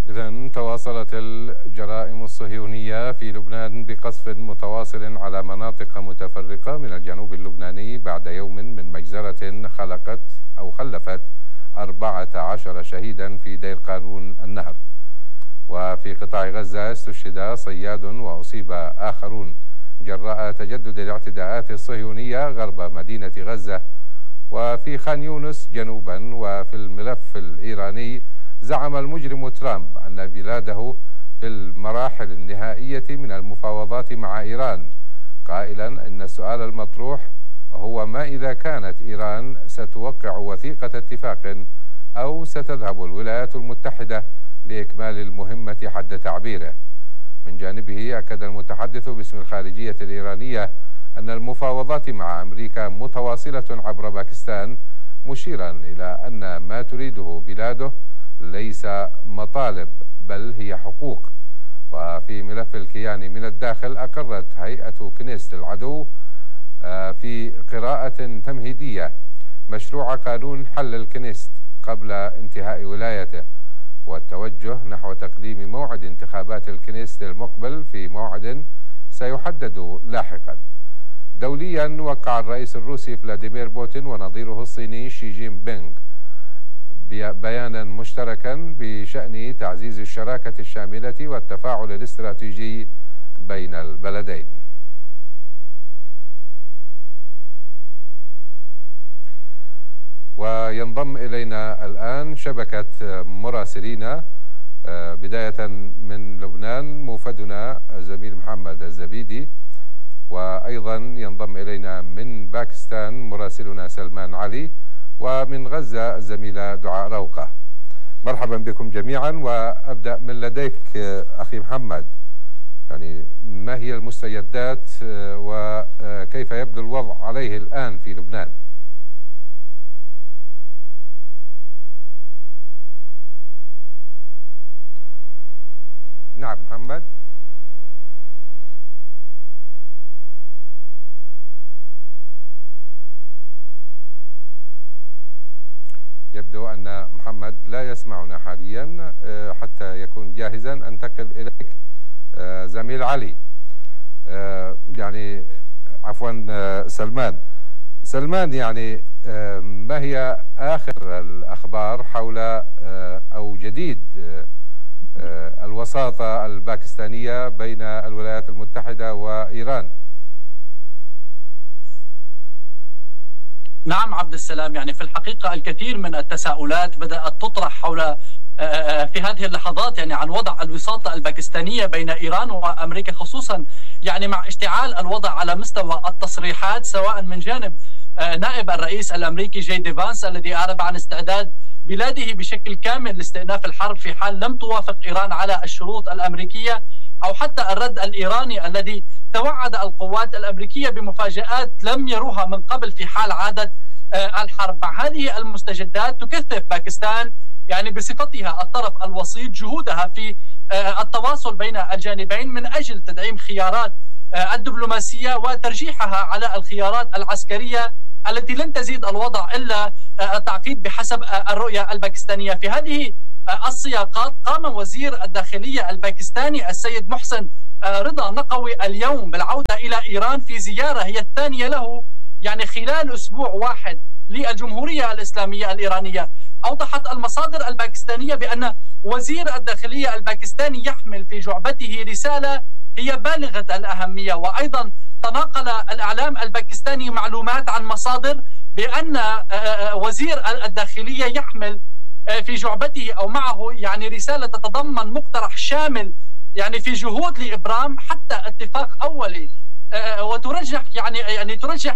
إذن تواصلت الجرائم الصهيونية في لبنان بقصف متواصل على مناطق متفرقة من الجنوب اللبناني بعد يوم من مجزرة خلفت 14 شهيدا في دير قانون النهر. وفي قطاع غزة استشهد صياد وأصيب آخرون جراء تجدد الاعتداءات الصهيونية غرب مدينة غزة. وفي خان يونس جنوبا. وفي الملف الإيراني زعم المجرم ترامب أن بلاده في المراحل النهائية من المفاوضات مع إيران، قائلا إن السؤال المطروح هو ما إذا كانت إيران ستوقع وثيقة اتفاق أو ستذهب الولايات المتحدة لإكمال المهمة حد تعبيره. من جانبه أكد المتحدث باسم الخارجية الإيرانية أن المفاوضات مع أمريكا متواصلة عبر باكستان، مشيرا إلى أن ما تريده بلاده ليس مطالب بل هي حقوق. وفي ملف الكيان من الداخل أقرت هيئة كنيست العدو في قراءة تمهيدية مشروع قانون حل الكنيست قبل انتهاء ولايته، والتوجه نحو تقديم موعد انتخابات الكنيست المقبل في موعد سيحدد لاحقا. دوليا وقع الرئيس الروسي فلاديمير بوتين ونظيره الصيني شي جين بينغ بيانا مشتركا بشأن تعزيز الشراكة الشاملة والتفاعل الاستراتيجي بين البلدين. وينضم إلينا الآن شبكة مراسلين، بداية من لبنان موفدنا الزميل محمد الزبيدي، وأيضا ينضم إلينا من باكستان مراسلنا سلمان علي، ومن غزة الزميلة دعاء روقة. مرحبا بكم جميعا، وأبدأ من لديك أخي محمد، يعني ما هي المستجدات وكيف يبدو الوضع عليه الآن في لبنان؟ نعم محمد. يبدو أن محمد لا يسمعنا حاليا، حتى يكون جاهزا أنتقل إليك زميل علي، يعني عفوا سلمان، يعني ما هي آخر الأخبار حول أو جديد الوساطة الباكستانية بين الولايات المتحدة وإيران؟ نعم عبد السلام، يعني في الحقيقة الكثير من التساؤلات بدأت تطرح حول في هذه اللحظات يعني عن وضع الوساطة الباكستانية بين إيران وأمريكا، خصوصا يعني مع اشتعال الوضع على مستوى التصريحات سواء من جانب نائب الرئيس الأمريكي جي دي فانس الذي أعرب عن استعداد بلاده بشكل كامل لاستئناف الحرب في حال لم توافق إيران على الشروط الأمريكية، أو حتى الرد الإيراني الذي توعد القوات الأمريكية بمفاجآت لم يروها من قبل في حال عادت الحرب. مع هذه المستجدات تكثف باكستان يعني بصفتها الطرف الوسيط جهودها في التواصل بين الجانبين من أجل تدعيم خيارات الدبلوماسية وترجيحها على الخيارات العسكرية التي لن تزيد الوضع إلا تعقيد بحسب الرؤية الباكستانية. في هذه السياقات قام وزير الداخلية الباكستاني السيد محسن رضا نقوي اليوم بالعودة إلى إيران في زيارة هي الثانية له يعني خلال أسبوع واحد للجمهورية الإسلامية الإيرانية. أوضحت المصادر الباكستانية بأن وزير الداخلية الباكستاني يحمل في جعبته رسالة هي بالغة الأهمية. وأيضا تناقل الإعلام الباكستاني معلومات عن مصادر بأن وزير الداخلية يحمل في جعبته أو معه يعني رسالة تتضمن مقترح شامل يعني في جهود لإبرام حتى اتفاق أولي، وترجح يعني ترجح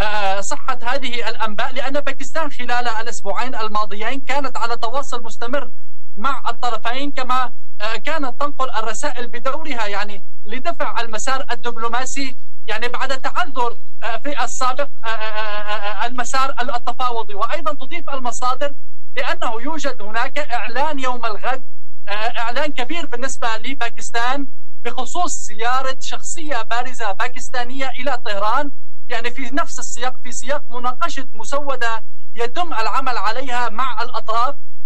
صحة هذه الأنباء، لأن باكستان خلال الأسبوعين الماضيين كانت على تواصل مستمر مع الطرفين، كما كانت تنقل الرسائل بدورها يعني لدفع المسار الدبلوماسي يعني بعد تعذر في السابق المسار التفاوضي. وأيضا تضيف المصادر بأنه يوجد هناك إعلان يوم الغد، إعلان كبير بالنسبة لباكستان بخصوص زيارة شخصية بارزة باكستانية إلى طهران، يعني في نفس السياق، في سياق مناقشة مسودة يتم العمل عليها مع الأطراف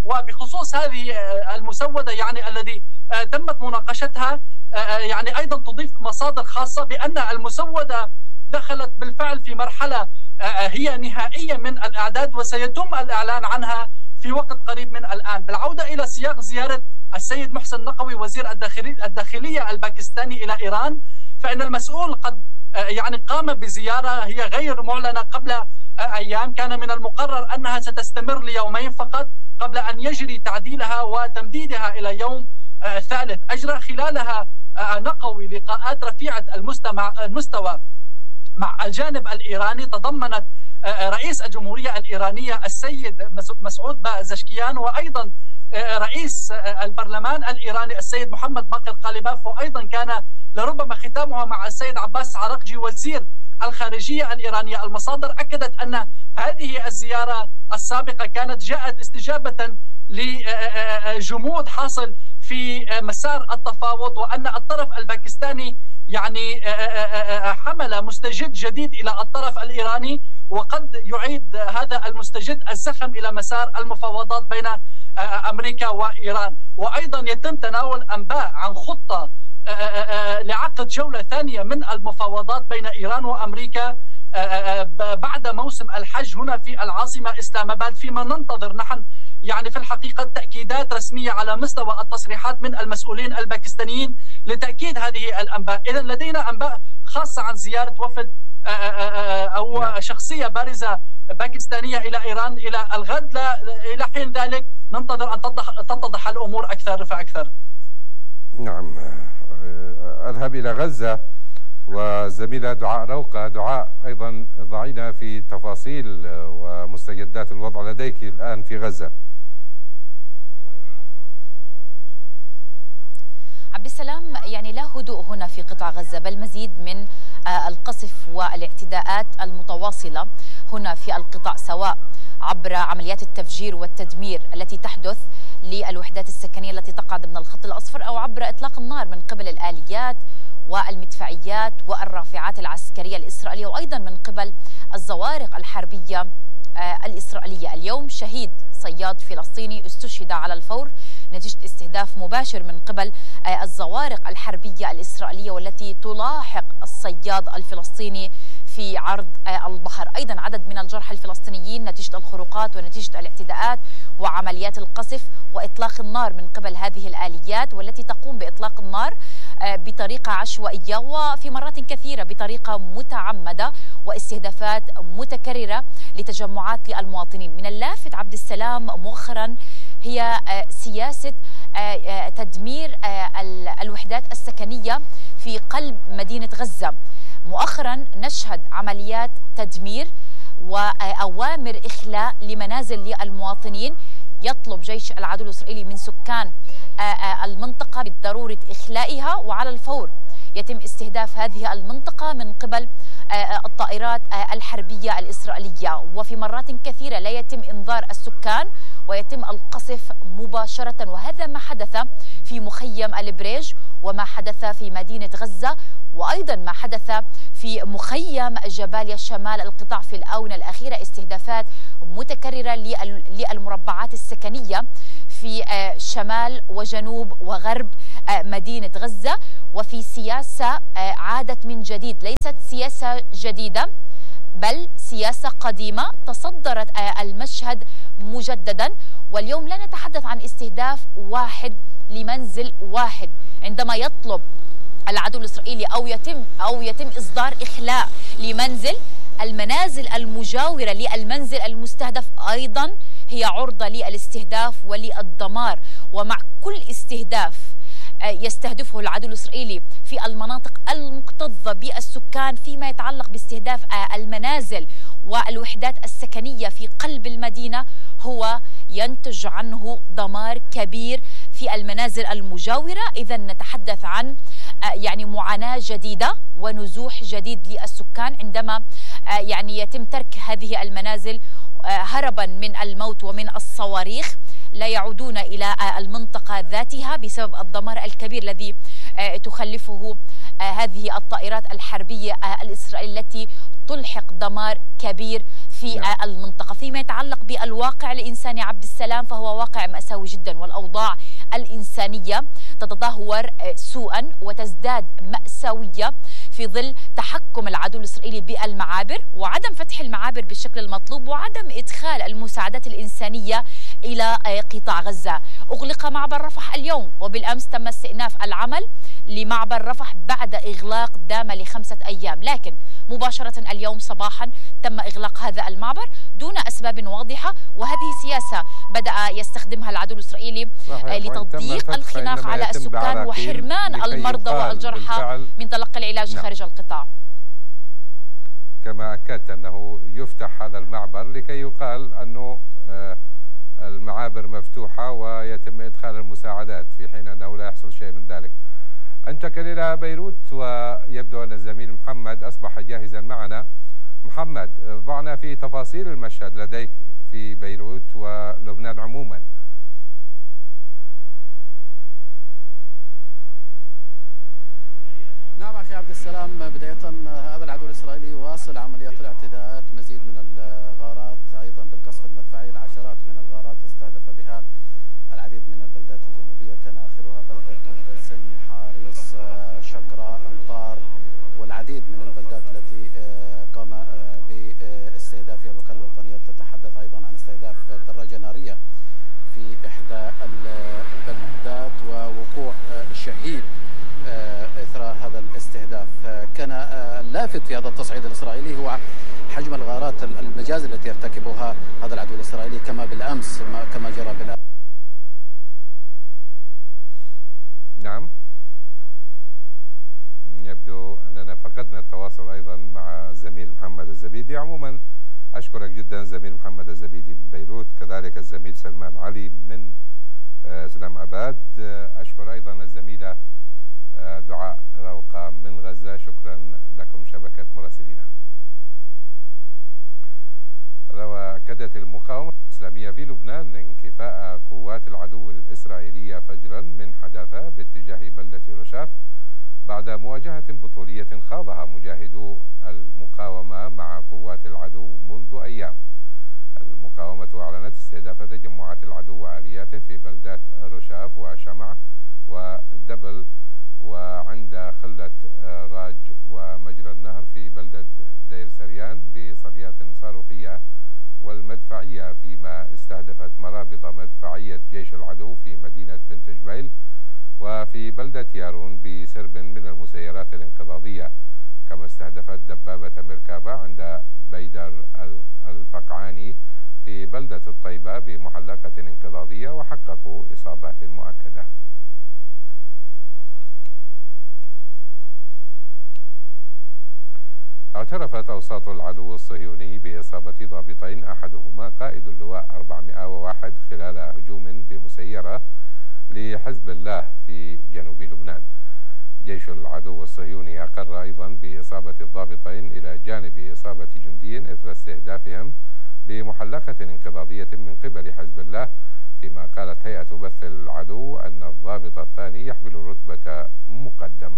وبخصوص هذه المسودة يعني الذي تمت مناقشتها، يعني أيضا تضيف مصادر خاصة بأن المسودة دخلت بالفعل في مرحلة هي نهائية من الإعداد، وسيتم الإعلان عنها في وقت قريب من الآن. بالعودة إلى سياق زيارة السيد محسن نقوي وزير الداخلية الباكستاني إلى إيران، فإن المسؤول قد يعني قام بزيارة هي غير معلنة قبل أيام. كان من المقرر أنها ستستمر ليومين فقط قبل أن يجري تعديلها وتمديدها إلى يوم ثالث. أجرى خلالها نقوي لقاءات رفيعة المستوى مع الجانب الإيراني، تضمنت رئيس الجمهورية الإيرانية السيد مسعود بازشكيان، وأيضا رئيس البرلمان الإيراني السيد محمد باقر قالباف، وأيضا كان لربما ختامها مع السيد عباس عراقجي وزير الخارجية الإيرانية. المصادر أكدت أن هذه الزيارة السابقة كانت جاءت استجابة لجمود حاصل في مسار التفاوض، وأن الطرف الباكستاني يعني حمل مستجد جديد إلى الطرف الإيراني، وقد يعيد هذا المستجد الزخم إلى مسار المفاوضات بين أمريكا وإيران. وأيضا يتم تناول أنباء عن خطة لعقد جولة ثانية من المفاوضات بين إيران وأمريكا بعد موسم الحج هنا في العاصمة إسلام آباد، فيما ننتظر نحن يعني في الحقيقة تأكيدات رسمية على مستوى التصريحات من المسؤولين الباكستانيين لتأكيد هذه الأنباء. إذن لدينا أنباء خاصة عن زيارة وفد أو شخصية بارزة باكستانية إلى إيران إلى الغد. إلى حين ذلك ننتظر أن تتضح الأمور أكثر فأكثر. نعم، أذهب إلى غزة وزميلة دعاء روقة. دعاء، أيضا ضعينا في تفاصيل ومستجدات الوضع لديك الآن في غزة. عبد السلام، يعني لا هدوء هنا في قطاع غزة، بل مزيد من القصف والاعتداءات المتواصلة هنا في القطاع، سواء عبر عمليات التفجير والتدمير التي تحدث للوحدات السكنية التي تقع ضمن الخط الأصفر، أو عبر إطلاق النار من قبل الآليات والمدفعيات والرافعات العسكرية الإسرائيلية، وأيضا من قبل الزوارق الحربية الإسرائيلية. اليوم شهيد صياد فلسطيني استشهد على الفور نتيجة استهداف مباشر من قبل الزوارق الحربية الإسرائيلية والتي تلاحق الصياد الفلسطيني في عرض البحر. أيضا عدد من الجرحى الفلسطينيين نتيجة الخروقات ونتيجة الاعتداءات وعمليات القصف وإطلاق النار من قبل هذه الآليات، والتي تقوم بإطلاق النار بطريقة عشوائية وفي مرات كثيرة بطريقة متعمدة، واستهدافات متكررة لتجمعات للمواطنين. من اللافت عبد السلام مؤخرا هي سياسة تدمير الوحدات السكنية في قلب مدينة غزة. مؤخرا نشهد عمليات تدمير وأوامر إخلاء لمنازل للمواطنين. يطلب جيش العدو الإسرائيلي من سكان المنطقة بضرورة إخلائها، وعلى الفور يتم استهداف هذه المنطقة من قبل الطائرات الحربية الإسرائيلية، وفي مرات كثيرة لا يتم إنذار السكان ويتم القصف مباشرة. وهذا ما حدث في مخيم البريج، وما حدث في مدينة غزة، وأيضا ما حدث في مخيم جباليا شمال القطاع في الآونة الأخيرة. استهدافات متكررة للمربعات السكنية في شمال وجنوب وغرب مدينة غزة. وفي سياسة عادت من جديد، ليست سياسة جديدة بل سياسة قديمة تصدرت المشهد مجددا. واليوم لا نتحدث عن استهداف واحد لمنزل واحد، عندما يطلب العدو الإسرائيلي أو يتم إصدار إخلاء لمنزل، المنازل المجاورة للمنزل المستهدف أيضا هي عرضة للاستهداف وللدمار. ومع كل استهداف يستهدفه العدو الإسرائيلي في المناطق المكتظة بالسكان فيما يتعلق باستهداف المنازل والوحدات السكنية في قلب المدينة، هو ينتج عنه دمار كبير في المنازل المجاورة. إذا نتحدث عن يعني معاناة جديدة ونزوح جديد للسكان عندما يعني يتم ترك هذه المنازل هربا من الموت ومن الصواريخ. لا يعودون إلى المنطقة ذاتها بسبب الدمار الكبير الذي تخلفه هذه الطائرات الحربية الإسرائيلية التي تلحق دمار كبير في المنطقة. فيما يتعلق بالواقع الإنساني عبد السلام، فهو واقع مأساوي جدا، والأوضاع الإنسانية تتدهور سوءا وتزداد مأساوية في ظل تحكم العدو الإسرائيلي بالمعابر وعدم فتح المعابر بالشكل المطلوب وعدم إدخال المساعدات الإنسانية إلى قطاع غزة. أغلق معبر رفح اليوم، وبالأمس تم استئناف العمل لمعبر رفح بعد إغلاق دام ل5 أيام، لكن مباشرة اليوم صباحا تم إغلاق هذا المعبر دون أسباب واضحة، وهذه سياسة بدأ يستخدمها العدو الإسرائيلي لتضييق الخناق على السكان وحرمان المرضى والجرحى من تلقي العلاج خارج القطاع. كما أكدت أنه يفتح هذا المعبر لكي يقال أنه المعابر مفتوحة ويتم إدخال المساعدات، في حين أنه لا يحصل شيء من ذلك. انتقل إلى بيروت، ويبدو أن الزميل محمد أصبح جاهزا معنا. محمد، ضعنا في تفاصيل المشهد لديك في بيروت ولبنان عموما. نعم أخي عبد السلام، بداية هذا العدو الإسرائيلي يواصل عمليات الاعتداءات، مزيد من الغارات أيضا بالقصف المدفعي، العشرات من الغارات استهدف بها العديد من البلدات الجنوبية، كان آخرها بلدة سلم، حاريس، شكرة، أنطار، والعديد من البلدات التي قام باستهدافها. الوكالة الوطنية تتحدث أيضا عن استهداف دراجة نارية في إحدى البلدات ووقوع الشهيد إثر هذا الاستهداف. كان اللافت في هذا التصعيد الإسرائيلي هو حجم الغارات المجازر التي يرتكبها هذا العدو الإسرائيلي كما بالأمس، كما جرى بالأمس. نعم، يبدو أننا فقدنا التواصل أيضا مع الزميل محمد الزبيدي. عموما أشكرك جدا زميل محمد الزبيدي من بيروت، كذلك الزميل سلمان علي من سلام أباد. أشكر أيضا الزميلة دعاء روقة من غزة. شكرا لكم شبكة مراسلينا. وأكدت المقاومة الإسلامية في لبنان انكفاء قوات العدو الإسرائيلية فجرا من حداثة باتجاه بلدة رشاف بعد مواجهة بطولية خاضها مجاهدو المقاومة مع قوات العدو منذ أيام. المقاومة أعلنت استهداف تجمعات العدو وآلياته في بلدات رشاف وشمع ودبل وعند خلة راج ومجرى النهر في بلدة دير سريان بصليات صاروخية والمدفعية، فيما استهدفت مرابط مدفعية جيش العدو في مدينة بنت جبيل وفي بلدة يارون بسرب من المسيرات الانقضاضية، كما استهدفت دبابة مركبة عند بيدر الفقعاني في بلدة الطيبة بمحلقة انقضاضية وحققوا إصابات مؤكدة. اعترفت أوساط العدو الصهيوني بإصابة ضابطين، أحدهما قائد اللواء 401 خلال هجوم بمسيرة لحزب الله في جنوب لبنان. جيش العدو الصهيوني أقر أيضا بإصابة الضابطين إلى جانب إصابة جندي إثر استهدافهم بمحلقة انقضاضية من قبل حزب الله، فيما قالت هيئة بث العدو أن الضابط الثاني يحمل رتبة مقدم.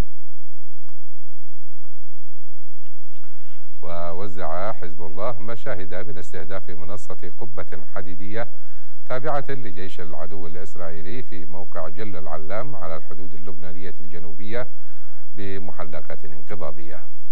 ووزع حزب الله مشاهد من استهداف منصة قبة حديدية تابعة لجيش العدو الإسرائيلي في موقع جل العلام على الحدود اللبنانية الجنوبية بمحلقة انقضاضية.